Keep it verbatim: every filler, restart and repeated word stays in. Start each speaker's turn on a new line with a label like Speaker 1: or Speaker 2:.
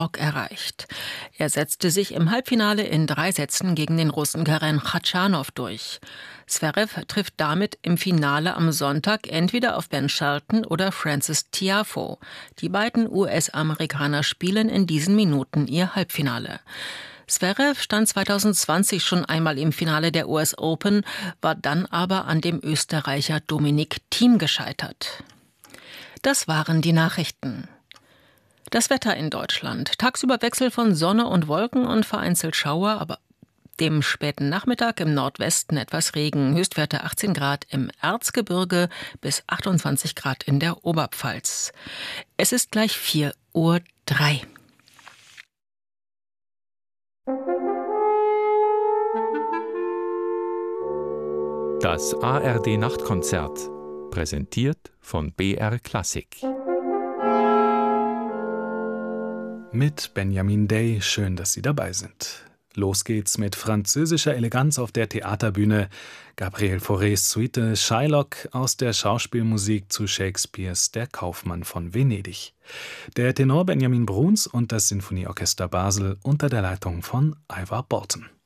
Speaker 1: erreicht. Er setzte sich im Halbfinale in drei Sätzen gegen den Russen Karen Khachanov durch. Zverev trifft damit im Finale am Sonntag entweder auf Ben Shelton oder Frances Tiafoe. Die beiden U S-Amerikaner spielen in diesen Minuten ihr Halbfinale. Zverev stand zwanzig zwanzig schon einmal im Finale der U S Open, war dann aber an dem Österreicher Dominic Thiem gescheitert. Das waren die Nachrichten. Das Wetter in Deutschland. Tagsüber Wechsel von Sonne und Wolken und vereinzelt Schauer, aber dem späten Nachmittag im Nordwesten etwas Regen. Höchstwerte achtzehn Grad im Erzgebirge bis achtundzwanzig Grad in der Oberpfalz. Es ist gleich vier Uhr drei.
Speaker 2: Das A R D-Nachtkonzert, präsentiert von B R Klassik.
Speaker 3: Mit Benjamin Day, schön, dass Sie dabei sind. Los geht's mit französischer Eleganz auf der Theaterbühne. Gabriel Faurés Suite Shylock aus der Schauspielmusik zu Shakespeares Der Kaufmann von Venedig. Der Tenor Benjamin Bruns und das Sinfonieorchester Basel unter der Leitung von Ivar Borten.